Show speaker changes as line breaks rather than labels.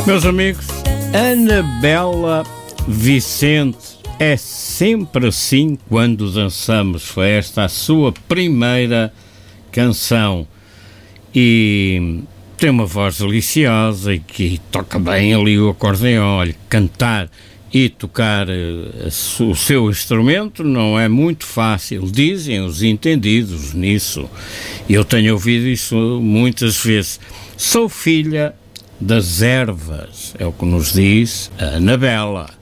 Meus amigos, Anabela Vicente é sempre assim quando dançamos. Foi esta a sua primeira canção e tem uma voz deliciosa e que toca bem ali o acordeão. Olha, cantar e tocar o seu instrumento não é muito fácil, dizem os entendidos nisso. Eu tenho ouvido isso muitas vezes. Sou filha das ervas, é o que nos diz a Anabela.